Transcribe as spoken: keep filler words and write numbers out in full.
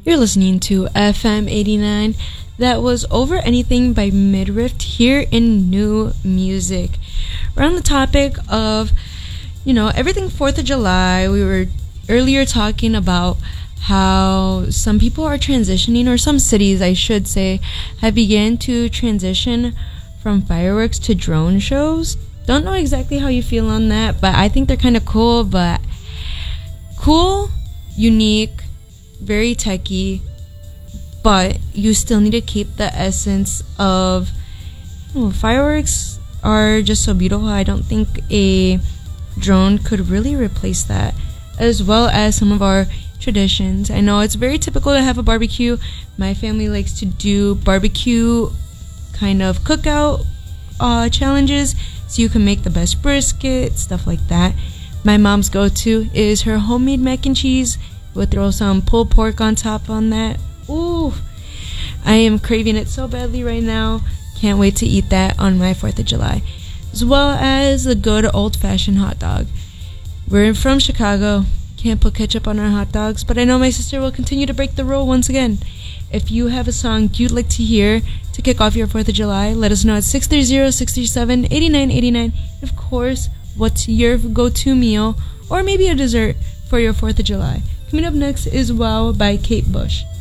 You're listening to F M eighty-nine. That was Over Anything by Midriff here in New Music. We're on the topic of, you know, everything fourth of July. We were earlier talking about how some people are transitioning, or some cities, I should say, have begun to transition from fireworks to drone shows. Don't know exactly how you feel on that, but I think they're kind of cool, but cool, unique, very techy, but you still need to keep the essence of, you know, fireworks are just so beautiful. I don't think a drone could really replace that, as well as some of our traditions. I know it's very typical to have a barbecue. My family likes to do barbecue kind of cookout uh, challenges, so you can make the best brisket, stuff like that. My mom's go-to is her homemade mac and cheese. We'll throw some pulled pork on top on that. Ooh, I am craving it so badly right now. Can't wait to eat that on my fourth of July. As well as a good old-fashioned hot dog. We're from Chicago. Can't put ketchup on our hot dogs, but I know my sister will continue to break the rule once again. If you have a song you'd like to hear to kick off your fourth of July, let us know at six three zero, six three seven, eight nine eight nine. Of course, what's your go-to meal or maybe a dessert for your fourth of July? Coming up next is Wow by Kate Bush.